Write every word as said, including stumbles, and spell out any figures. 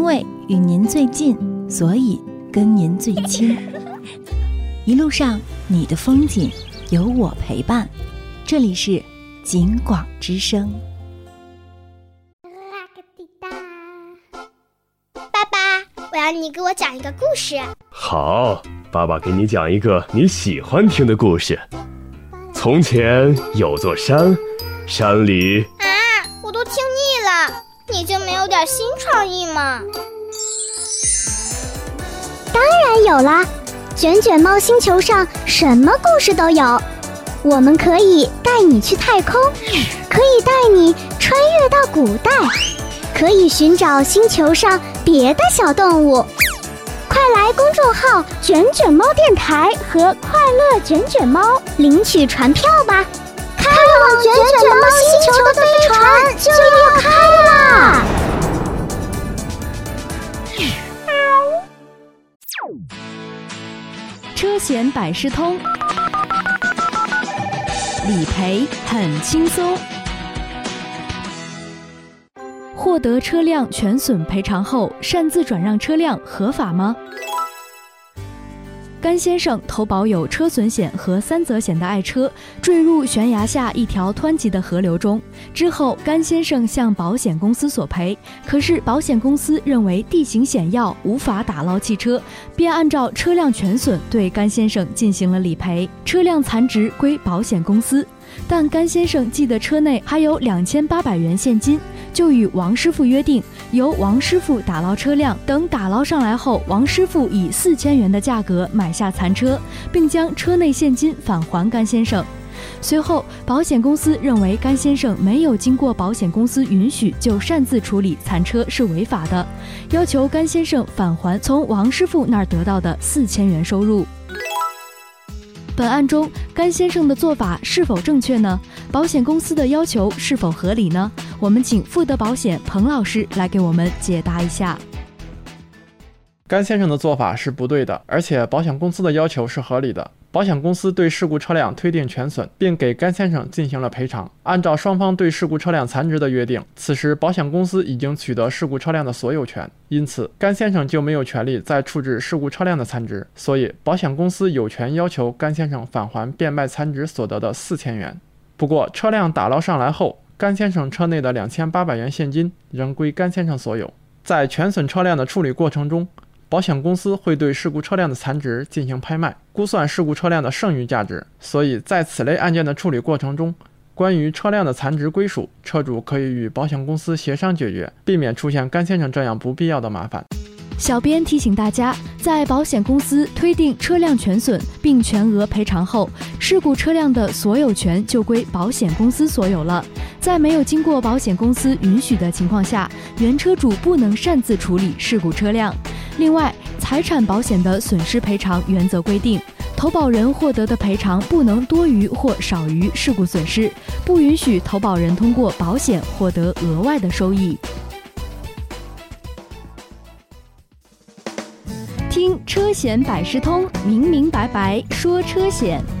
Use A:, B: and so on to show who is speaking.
A: 为与您最近，所以跟您最亲。一路上你的风景有我陪伴，这里是景广之声。
B: 爸爸，我要你给我讲一个故事。
C: 好，爸爸给你讲一个你喜欢听的故事。从前有座山，山里……
B: 啊，我都听腻了，你就没有点新创意吗？
D: 当然有啦，卷卷猫星球上什么故事都有。我们可以带你去太空，可以带你穿越到古代，可以寻找星球上别的小动物。快来公众号卷卷猫电台和快乐卷卷猫领取船票吧，开往卷卷猫星球的飞船就要开啦！
A: 车险百事通，理赔很轻松。获得车辆全损赔偿后，擅自转让车辆合法吗？甘先生投保有车损险和三责险的爱车坠入悬崖下一条湍急的河流中，之后甘先生向保险公司索赔，可是保险公司认为地形险要，无法打捞汽车，便按照车辆全损对甘先生进行了理赔，车辆残值归保险公司。但甘先生记得车内还有两千八百元现金，就与王师傅约定，由王师傅打捞车辆，等打捞上来后，王师傅以四千元的价格买下残车，并将车内现金返还甘先生。随后，保险公司认为甘先生没有经过保险公司允许就擅自处理残车是违法的，要求甘先生返还从王师傅那儿得到的四千元收入。本案中，甘先生的做法是否正确呢？保险公司的要求是否合理呢？我们请富德保险彭老师来给我们解答一下。
E: 甘先生的做法是不对的，而且保险公司的要求是合理的。保险公司对事故车辆推定全损，并给甘先生进行了赔偿。按照双方对事故车辆残值的约定，此时保险公司已经取得事故车辆的所有权，因此甘先生就没有权利再处置事故车辆的残值，所以保险公司有权要求甘先生返还变卖残值所得的四千元。不过车辆打捞上来后，甘先生车内的两千八百元现金仍归甘先生所有。在全损车辆的处理过程中，保险公司会对事故车辆的残值进行拍卖，估算事故车辆的剩余价值，所以在此类案件的处理过程中，关于车辆的残值归属，车主可以与保险公司协商解决，避免出现甘先生这样不必要的麻烦。
A: 小编提醒大家，在保险公司推定车辆全损并全额赔偿后，事故车辆的所有权就归保险公司所有了。在没有经过保险公司允许的情况下，原车主不能擅自处理事故车辆。另外，财产保险的损失赔偿原则规定，投保人获得的赔偿不能多于或少于事故损失，不允许投保人通过保险获得额外的收益。听车险百事通，明明白白说车险。